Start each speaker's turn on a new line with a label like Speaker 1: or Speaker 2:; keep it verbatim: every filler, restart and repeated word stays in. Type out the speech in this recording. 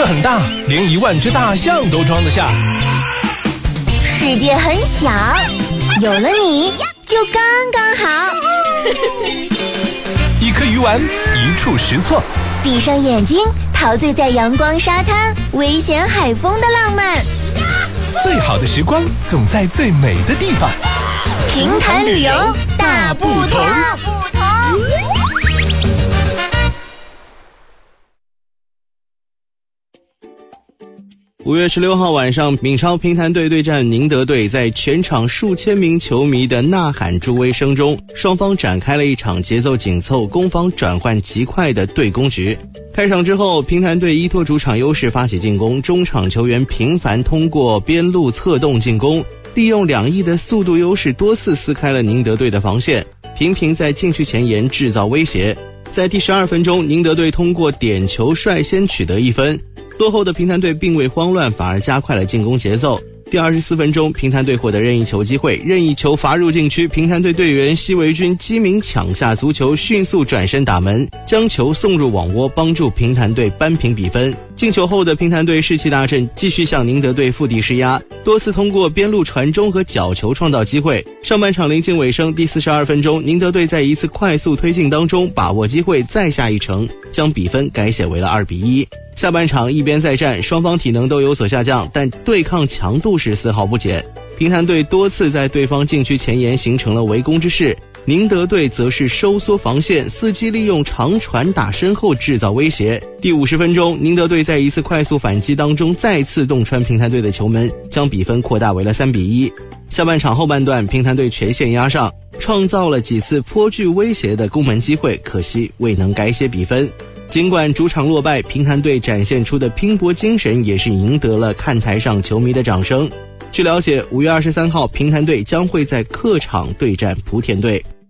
Speaker 1: 很大，连一万只大象都装得下。
Speaker 2: 世界很小，有了你就刚刚好。
Speaker 1: 一颗鱼丸，一触识错。
Speaker 2: 闭上眼睛，陶醉在阳光沙滩、危险海风的浪漫。
Speaker 1: 最好的时光总在最美的地方。
Speaker 2: 平潭旅游大不同。
Speaker 3: 五月十六号晚上，闽超平潭队对战宁德队，在全场数千名球迷的呐喊助威声中，双方展开了一场节奏紧凑、攻防转换极快的对攻局。开场之后，平潭队依托主场优势发起进攻，中场球员频繁通过边路策动进攻，利用两翼的速度优势多次撕开了宁德队的防线，频频在禁区前沿制造威胁。在第十二分钟，宁德队通过点球率先取得一分，落后的平潭队并未慌乱，反而加快了进攻节奏。第二十四分钟，平潭队获得任意球机会，任意球罚入禁区，平潭队队员奚维军机敏抢下足球，迅速转身打门，将球送入网窝，帮助平潭队扳平比分。进球后的平潭队士气大振，继续向宁德队腹地施压，多次通过边路传中和角球创造机会。上半场临近尾声，第四十二分钟，宁德队在一次快速推进当中把握机会再下一城，将比分改写为了二比一。下半场一边再战，双方体能都有所下降，但对抗强度是丝毫不减。平潭队多次在对方禁区前沿形成了围攻之势，宁德队则是收缩防线，伺机利用长传打身后制造威胁。第五十分钟，宁德队在一次快速反击当中再次洞穿平潭队的球门，将比分扩大为了三比一。下半场后半段，平潭队全线压上，创造了几次颇具威胁的攻门机会，可惜未能改写比分。尽管主场落败，平潭队展现出的拼搏精神也是赢得了看台上球迷的掌声。据了解，五月二十三号，平潭队将会在客场对战莆田队。